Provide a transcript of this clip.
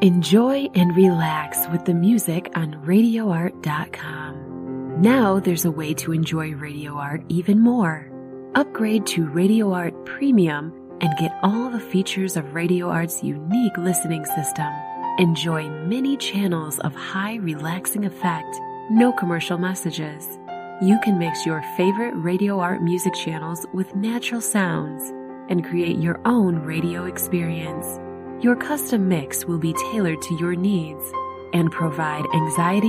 Enjoy and relax with the music on RadioArt.com. Now there's a way to enjoy Radio Art even more. Upgrade to Radio Art Premium and get all the features of Radio Art's unique listening system. Enjoy many channels of high relaxing effect, no commercial messages. You can mix your favorite Radio Art music channels with natural sounds and create your own radio experience. Your custom mix will be tailored to your needs and provide anxiety